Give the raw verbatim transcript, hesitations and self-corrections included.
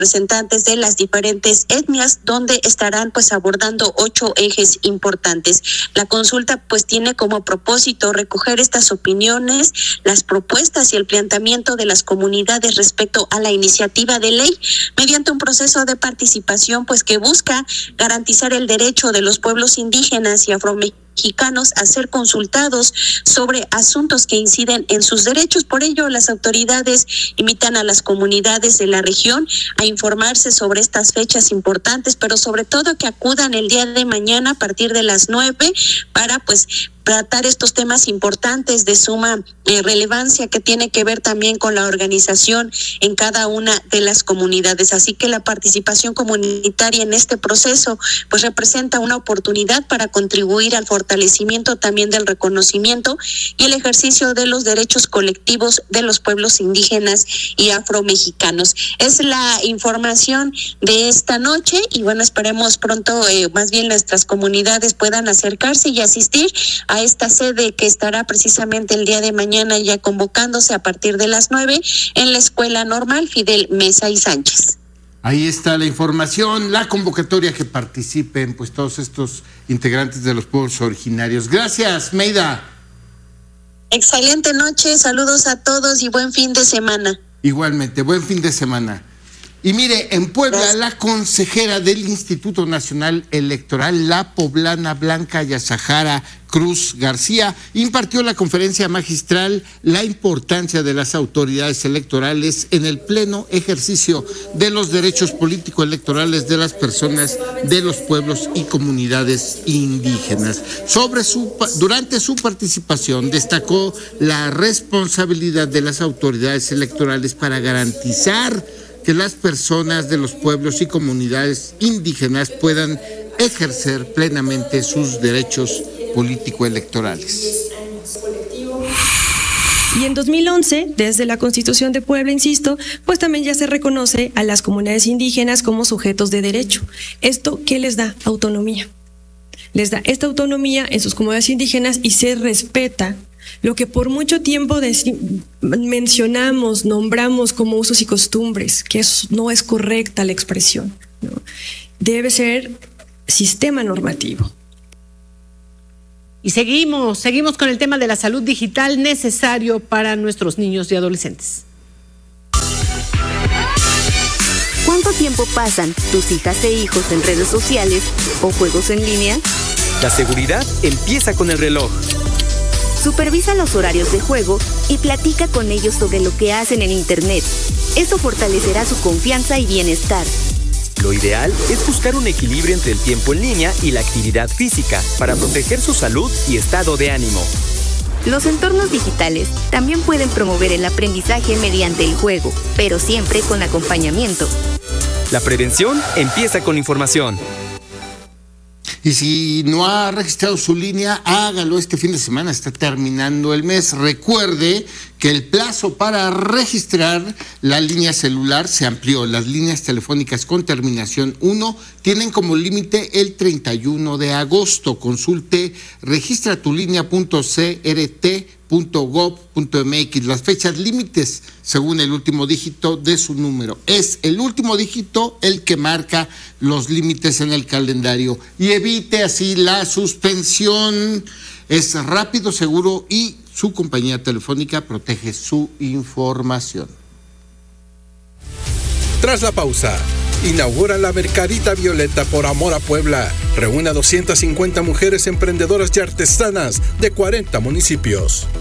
representantes de las diferentes etnias, donde estarán pues abordando ocho ejes importantes. La consulta pues tiene como propósito recoger estas opiniones, las propuestas y el planteamiento de las comunidades respecto a la iniciativa de ley mediante un proceso de participación pues que busca garantizar el derecho de los pueblos indígenas y afromexicanos a ser consultados sobre asuntos que inciden en sus derechos. Por ello, las autoridades invitan a las comunidades de la región a informarse sobre estas fechas importantes, pero sobre todo que acudan el día de mañana a partir de las nueve para pues tratar estos temas importantes de suma eh, relevancia que tiene que ver también con la organización en cada una de las comunidades. Así que la participación comunitaria en este proceso pues representa una oportunidad para contribuir al fortalecimiento también del reconocimiento y el ejercicio de los derechos colectivos de los pueblos indígenas y afromexicanos. Es la información de esta noche y bueno, esperemos pronto eh, más bien nuestras comunidades puedan acercarse y asistir a esta sede que estará precisamente el día de mañana ya convocándose a partir de las nueve en la Escuela Normal Fidel Mesa y Sánchez. Ahí está la información, la convocatoria, que participen pues todos estos integrantes de los pueblos originarios. Gracias, Meida. Excelente noche, saludos a todos y buen fin de semana. Igualmente, buen fin de semana. Y mire, en Puebla, Gracias. La consejera del Instituto Nacional Electoral, la poblana Blanca Yazahara Cruz García, impartió la conferencia magistral La importancia de las autoridades electorales en el pleno ejercicio de los derechos político-electorales de las personas de los pueblos y comunidades indígenas. Sobre su, durante su participación destacó la responsabilidad de las autoridades electorales para garantizar que las personas de los pueblos y comunidades indígenas puedan ejercer plenamente sus derechos político-electorales. Y en dos mil once, desde la Constitución de Puebla, insisto, pues también ya se reconoce a las comunidades indígenas como sujetos de derecho. ¿Esto qué les da? Autonomía. Les da esta autonomía en sus comunidades indígenas y se respeta lo que por mucho tiempo mencionamos, nombramos como usos y costumbres, que es, no es correcta la expresión, ¿no? Debe ser sistema normativo. Y seguimos, seguimos con el tema de la salud digital necesario para nuestros niños y adolescentes. ¿Cuánto tiempo pasan tus hijas e hijos en redes sociales o juegos en línea? La seguridad empieza con el reloj. Supervisa los horarios de juego y platica con ellos sobre lo que hacen en Internet. Eso fortalecerá su confianza y bienestar. Lo ideal es buscar un equilibrio entre el tiempo en línea y la actividad física para proteger su salud y estado de ánimo. Los entornos digitales también pueden promover el aprendizaje mediante el juego, pero siempre con acompañamiento. La prevención empieza con información. Y si no ha registrado su línea, hágalo este fin de semana, está terminando el mes. Recuerde que el plazo para registrar la línea celular se amplió. Las líneas telefónicas con terminación uno tienen como límite el treinta y uno de agosto. Consulte registratulínea punto c r t punto gov punto m x. Las fechas límites según el último dígito de su número. Es el último dígito el que marca los límites en el calendario. Y evite así la suspensión. Es rápido, seguro y su compañía telefónica protege su información. Tras la pausa, inaugura la Mercadita Violeta por amor a Puebla. Reúne a doscientas cincuenta mujeres emprendedoras y artesanas de cuarenta municipios.